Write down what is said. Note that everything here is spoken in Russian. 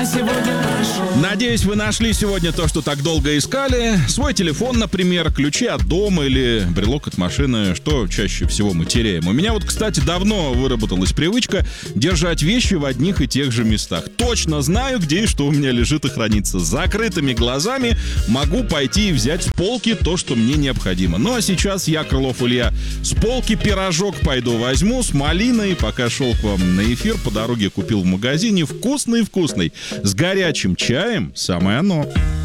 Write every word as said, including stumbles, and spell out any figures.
а сегодня нашел. Надеюсь, вы нашли сегодня то, что так долго искали. Свой телефон, например, ключи от дома или брелок от машины, что чаще всего мы теряем. У меня вот, кстати, давно выработалась привычка держать вещи в одних и тех же местах. Точно знаю, где и что у меня лежит и хранится. С закрытыми глазами могу пойти и взять с полки то, что мне необходимо. Ну а сейчас я, Крылов Илья, с полки пирожок пойду возьму с малиной. Пока шел к вам на эфир, по дороге купил в магазине. Вкусный-вкусный. С горячим чаем самое оно.